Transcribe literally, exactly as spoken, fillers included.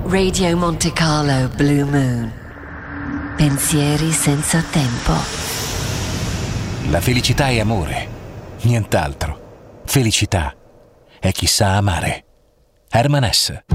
Radio Monte Carlo Blue Moon. Pensieri senza tempo. La felicità è amore, nient'altro. Felicità è chi sa amare. Herman Hesse.